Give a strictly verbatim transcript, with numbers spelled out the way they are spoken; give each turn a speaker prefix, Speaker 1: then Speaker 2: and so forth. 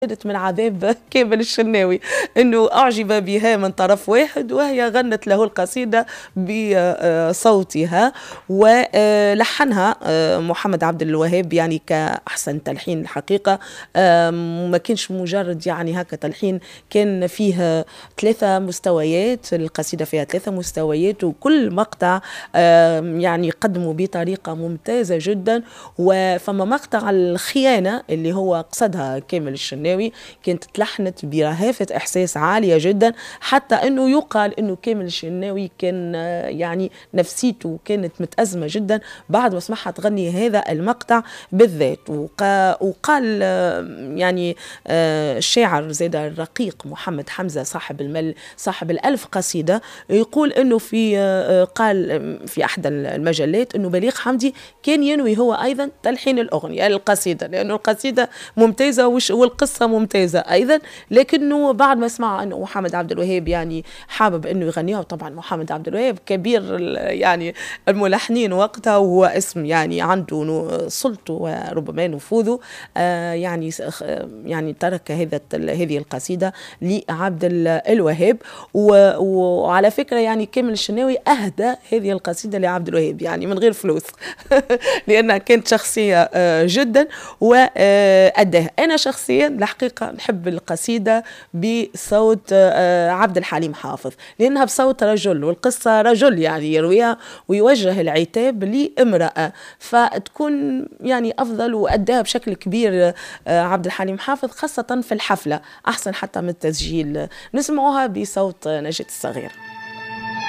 Speaker 1: كانت من عذاب كامل الشناوي انه اعجب بها من طرف واحد، وهي غنت له القصيده بصوتها ولحنها محمد عبد الوهاب، يعني كاحسن تلحين الحقيقه. ما كانش مجرد يعني هكا تلحين، كان فيه ثلاثه مستويات، القصيده فيها ثلاثه مستويات، وكل مقطع يعني قدموا بطريقه ممتازه جدا. وفما مقطع الخيانه اللي هو قصدها كامل الشناوي كانت تلحنت برهافة إحساس عالية جدا، حتى أنه يقال أنه كامل الشناوي كان يعني نفسيته كانت متأزمة جدا بعد ما سمعها تغني هذا المقطع بالذات. وقال يعني الشاعر زيد الرقيق محمد حمزة صاحب المل صاحب الألف قصيدة، يقول أنه في قال في أحد المجلات أنه بليغ حمدي كان ينوي هو أيضا تلحين الأغنية القصيدة، لأنه القصيدة ممتازة والقصة ممتازة أيضا، لكنه بعد ما سمع أنه محمد عبد الوهاب يعني حابب أنه يغنيها، وطبعا محمد عبد الوهاب كبير يعني الملحنين وقتها، وهو اسم يعني عنده سلطه وربما نفوذه، آه يعني يعني ترك هذا هذه القصيدة لعبد الوهاب. وعلى فكرة يعني كامل الشناوي أهدى هذه القصيدة لعبد الوهاب يعني من غير فلوس لأنها كانت شخصية جدا وأداها. أنا شخصيا الحقيقة نحب القصيدة بصوت عبد الحليم حافظ، لأنها بصوت رجل، والقصة رجل يعني يرويها ويوجه العتاب لامرأة، فتكون يعني أفضل، وأداها بشكل كبير عبد الحليم حافظ خاصة في الحفلة، أحسن حتى من التسجيل. نسمعوها بصوت نجاة الصغير.